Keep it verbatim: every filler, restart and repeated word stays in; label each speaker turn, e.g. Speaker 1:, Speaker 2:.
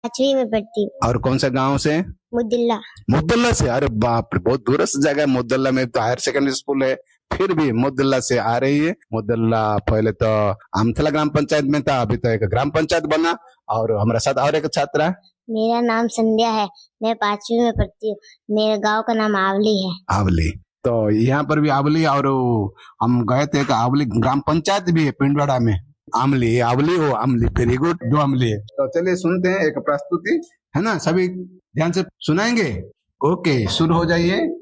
Speaker 1: पांचवी में पढ़ती हूँ।
Speaker 2: और कौन सा गांव से?
Speaker 1: मुदल्ला।
Speaker 2: मुदल्ला से? अरे बाप रे, बहुत दूरस्थ जगह है। मुदल्ला में तो हायर सेकेंडरी स्कूल है, फिर भी मुदल्ला से आ रही है। मुदल्ला पहले तो आमथला ग्राम पंचायत में था, अभी तो एक ग्राम पंचायत बना। और हमारे साथ और एक छात्रा।
Speaker 1: मेरा नाम संध्या है, मैं पांचवी में पढ़ती हूँ। मेरे गांव का नाम आवली है।
Speaker 2: आवली, तो यहाँ पर भी आवली। और हम गए थे कि आवली ग्राम पंचायत भी है पिंडवाड़ा में। आमली, आवली हो आमली, वेरी गुड, दो आमली है। तो चलिए सुनते हैं एक प्रस्तुति, है ना? सभी ध्यान से सुनाएंगे। ओके, शुरू हो जाइए।